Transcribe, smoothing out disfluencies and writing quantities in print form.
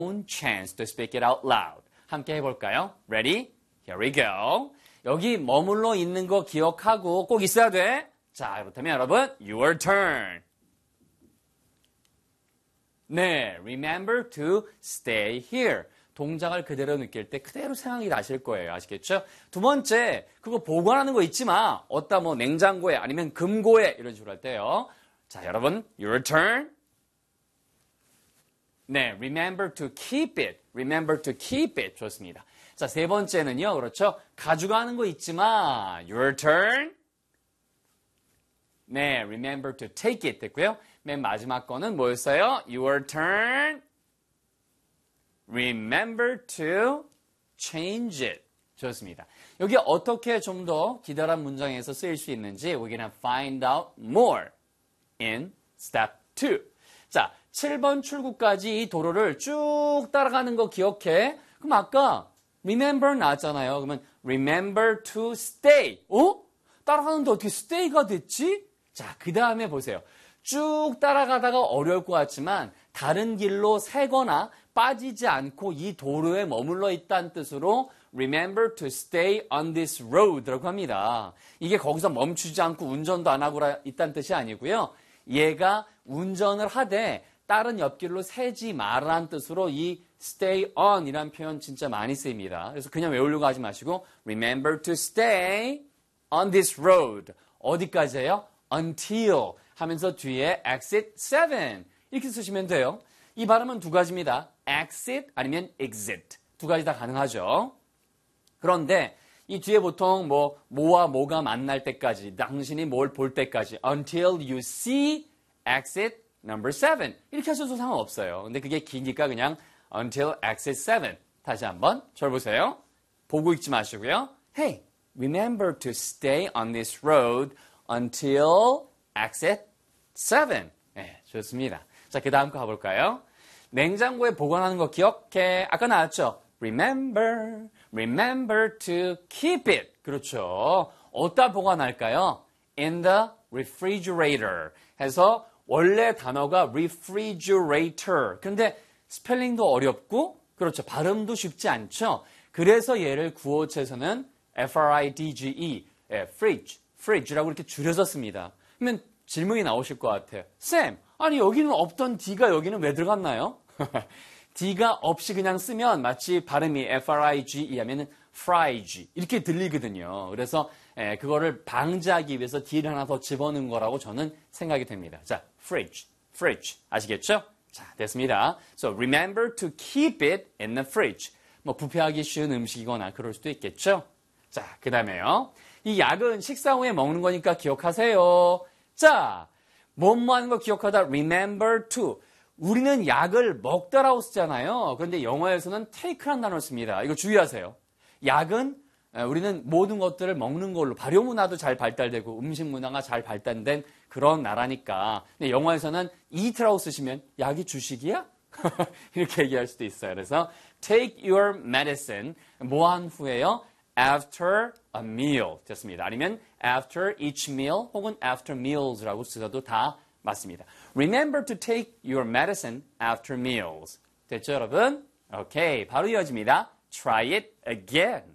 own chance to speak it out loud. 함께 해볼까요? Ready? Here we go. 여기 머물러 있는 거 기억하고 꼭 있어야 돼. 자, 그렇다면 여러분, your turn. 네, remember to stay here. 동작을 그대로 느낄 때 그대로 생각이 나실 거예요. 아시겠죠? 두 번째, 그거 보관하는 거 잊지 마. 어디다 뭐 냉장고에 아니면 금고에 이런 식으로 할 때요. 자, 여러분, your turn. 네, remember to keep it. remember to keep it. 좋습니다. 자, 세 번째는요. 그렇죠? 가져가는 거 잊지 마. your turn. 네, remember to take it 됐고요. 맨 마지막 거는 뭐였어요? your turn. Remember to change it. 좋습니다. 여기 어떻게 좀 더 기다란 문장에서 쓰일 수 있는지 we're gonna find out more in step 2. 자, 7번 출구까지 이 도로를 쭉 따라가는 거 기억해. 그럼 아까 remember 나왔잖아요. 그러면 remember to stay. 따라가는데 어떻게 stay가 됐지? 자, 그 다음에 보세요. 쭉 따라가다가 어려울 것 같지만 다른 길로 새거나 빠지지 않고 이 도로에 머물러 있다는 뜻으로 remember to stay on this road라고 합니다. 이게 거기서 멈추지 않고 운전도 안 하고 있다는 뜻이 아니고요. 얘가 운전을 하되 다른 옆길로 새지 말라는 뜻으로 이 stay on 이라는 표현 진짜 많이 쓰입니다. 그래서 그냥 외우려고 하지 마시고 remember to stay on this road. 어디까지예요? until 하면서 뒤에 exit 7 이렇게 쓰시면 돼요. 이 발음은 두 가지입니다. exit 아니면 exit 두 가지 다 가능하죠. 그런데 이 뒤에 보통 뭐와 뭐가 만날 때까지 당신이 뭘 볼 때까지 until you see exit number 7 이렇게 하셔도 상관없어요. 근데 그게 기니까 그냥 until exit 7 다시 한번 저를 보세요. 보고 읽지 마시고요. Hey, remember to stay on this road until exit 7. 네, 좋습니다. 자, 그 다음 거 가볼까요? 냉장고에 보관하는 거 기억해. 아까 나왔죠? Remember to keep it. 그렇죠. 어디다 보관할까요? In the refrigerator. 해서 원래 단어가 refrigerator. 그런데 스펠링도 어렵고, 그렇죠. 발음도 쉽지 않죠. 그래서 얘를 구어체에서는 fridge, fridge라고 이렇게 줄여서 씁니다. 그러면 질문이 나오실 것 같아요. 쌤, 아니 여기는 없던 D가 여기는 왜 들어갔나요? D가 없이 그냥 쓰면 마치 발음이 frige 하면은 frige 이렇게 들리거든요. 그래서 그거를 방지하기 위해서 D를 하나 더 집어넣은 거라고 저는 생각이 됩니다. 자, fridge 아시겠죠? 자, 됐습니다. So remember to keep it in the fridge. 뭐 부패하기 쉬운 음식이거나 그럴 수도 있겠죠? 자, 그 다음에요. 이 약은 식사 후에 먹는 거니까 기억하세요. 자, 뭐뭐 하는 거 기억하다 remember to. 우리는 약을 먹다라고 쓰잖아요. 그런데 영어에서는 take라는 단어를 씁니다. 이거 주의하세요. 약은 우리는 모든 것들을 먹는 걸로 발효 문화도 잘 발달되고 음식 문화가 잘 발달된 그런 나라니까. 근데 영어에서는 eat라고 쓰시면 약이 주식이야? 이렇게 얘기할 수도 있어요. 그래서 take your medicine 뭐 한 후에요? after a meal 됐습니다. 아니면 after each meal 혹은 after meals라고 쓰셔도 다 맞습니다. Remember to take your medicine after meals. 됐죠, 여러분? 오케이, 바로 이어집니다. Try it again.